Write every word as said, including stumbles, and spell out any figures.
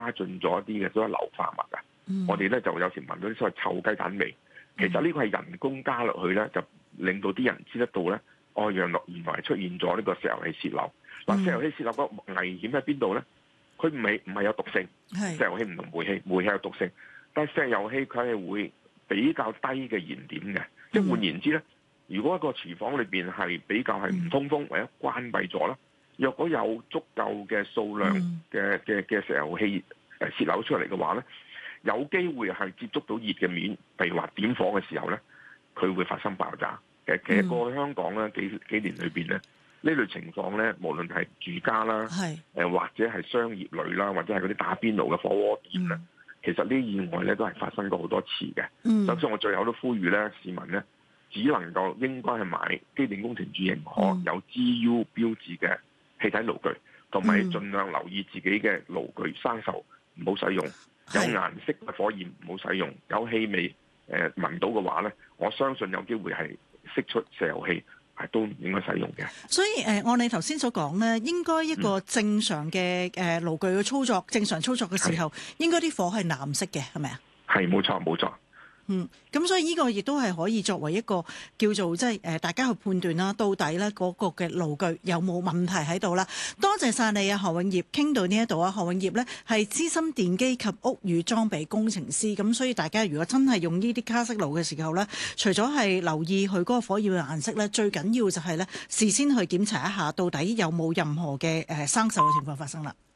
進咗一啲嘅所謂硫化物啊。 嗯、 我哋咧就有時聞到啲所謂臭雞蛋味，其實呢個係人工加落去咧，就令到啲人知得到咧，哦，原來原來係出現咗呢個石油氣泄漏。嗱、嗯，石油氣泄漏個危險喺邊度咧？佢唔係唔係有毒性，石油氣唔同煤氣，煤氣有毒性，但係石油氣佢係會比較低嘅燃點嘅，即係換言之咧，如果一個廚房裏邊係比較係唔通風或者關閉咗啦，若果有足夠嘅數量嘅嘅嘅石油氣誒泄漏出嚟嘅話咧，有機會係接觸到熱嘅面，譬如話點火嘅時候咧，佢會發生爆炸。其實其實過去香港咧幾幾年裏邊咧，呢類情況咧，無論係住家啦，誒、呃、或者係商業類啦，或者係嗰啲打邊爐嘅火鍋店咧，嗯、其實呢啲意外咧都係發生過好多次嘅。嗯，所以我最後都呼籲咧，市民咧只能夠應該係買機電工程署認可、嗯、有 G U 標誌嘅氣體爐具，同埋盡量留意自己嘅爐具生鏽唔好使用，有顏色嘅火焰唔好使用，有氣味誒、呃、聞到嘅話咧，我相信有機會係釋出石油氣。都唔應該使用嘅， 所以誒、呃，按你頭先所講咧，應該一個正常嘅誒爐具嘅操作，嗯、正常操作嘅時候，是應該啲火係藍色嘅，係咪啊？ 係，冇錯冇錯。 嗯，咁所以呢個亦都係可以作為一個叫做即係誒大家去判斷啦，到底咧嗰個嘅爐具有冇問題喺度啦。多謝晒你啊，何永業，傾到呢一度啊，何永業咧係資深電機及屋宇裝備工程師，咁所以大家如果真係用呢啲卡式爐嘅時候咧，除咗係留意佢嗰個火焰嘅顏色咧，最緊要就係咧事先去檢查一下到底有冇任何嘅誒生鏽嘅情況發生啦。